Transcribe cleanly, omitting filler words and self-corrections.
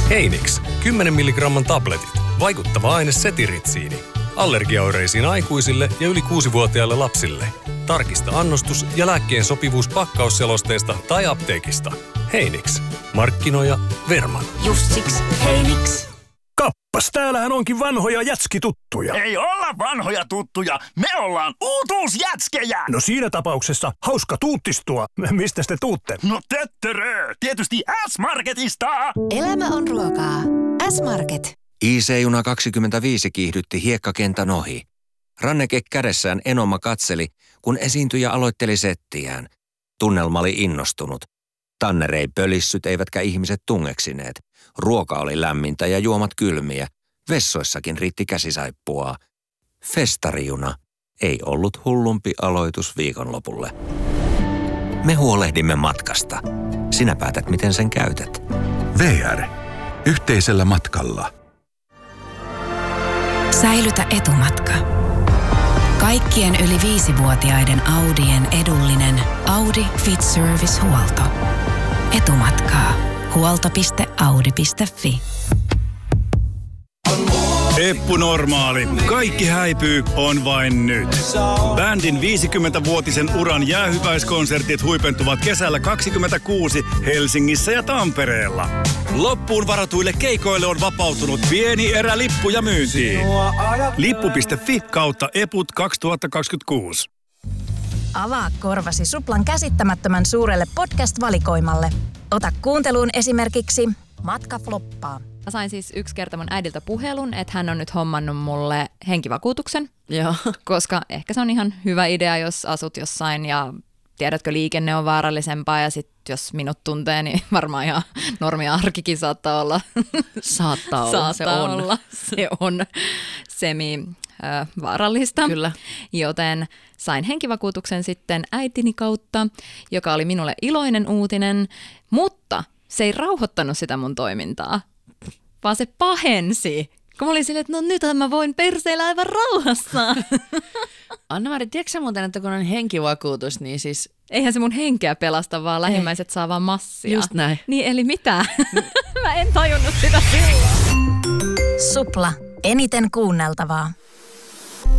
Heinix, 10 milligramman tabletit. Vaikuttava aine setiritsiini. Allergiaoireisiin aikuisille ja yli 6-vuotiaille lapsille. Tarkista annostus ja lääkkeen sopivuus pakkausselosteesta tai apteekista. Heinix. Markkinoija Verman. Just siksi Heinix. Kappas, täällähän onkin vanhoja jätskituttuja. Ei olla vanhoja tuttuja, me ollaan uutuusjätskejä! No siinä tapauksessa hauska tuuttistua. Mistä te tuutte? No töttörö, tietysti S-Marketista! Elämä on ruokaa. S-Market. IC-juna 25 kiihdytti hiekkakentän ohi. Ranneke kädessään Enoma katseli, kun esiintyjä aloitteli settiään. Tunnelma oli innostunut. Tanner ei pölissyt eivätkä ihmiset tungeksineet. Ruoka oli lämmintä ja juomat kylmiä. Vessoissakin riitti käsisaippua. Festarijuna ei ollut hullumpi aloitus viikonlopulle. Me huolehdimme matkasta. Sinä päätät, miten sen käytät. VR. Yhteisellä matkalla. Säilytä etumatka. Kaikkien yli 5-vuotiaiden Audien edullinen Audi Fit Service-huolto. Etumatkaa. Huolto.audi.fi. Eppu Normaali. Kaikki häipyy on vain nyt. Bändin 50-vuotisen uran jäähyväiskonsertit huipentuvat kesällä 2026 Helsingissä ja Tampereella. Loppuun varatuille keikoille on vapautunut pieni erä lippuja myyntiin. Lippu.fi/eput 2026. Avaa korvasi Suplan käsittämättömän suurelle podcast-valikoimalle. Ota kuunteluun esimerkiksi Matka floppaa. Mä sain siis yksi kerta mun äidiltä puhelun, että hän on nyt hommannut mulle henkivakuutuksen. Joo. Koska ehkä se on ihan hyvä idea, jos asut jossain ja tiedätkö, liikenne on vaarallisempaa ja sit jos minut tuntee, niin varmaan ihan normiarkikin saattaa olla. Saattaa olla. Se on vaarallista. Kyllä. Joten sain henkivakuutuksen sitten äitini kautta, joka oli minulle iloinen uutinen, mutta se ei rauhoittanut sitä mun toimintaa, vaan se pahensi. Kun mä olin silleen, että no nythän mä voin perseillä aivan rauhassa. Anna-Mari, tiedätkö sä muuten, että kun on henkivakuutus, niin siis... Eihän se mun henkeä pelasta, vaan lähimmäiset saa vaan massia. Just näin. Niin, eli mitä? Mä en tajunnut sitä silloin. Supla. Eniten kuunneltavaa.